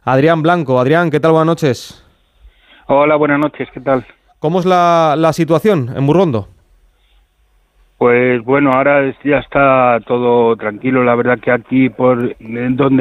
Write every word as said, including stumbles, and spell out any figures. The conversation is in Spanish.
Adrián Blanco. Adrián, ¿qué tal? Buenas noches. Hola, buenas noches, ¿qué tal? ¿Cómo es la, la situación en Burgondo? Pues bueno, ahora ya está todo tranquilo. La verdad que aquí, por donde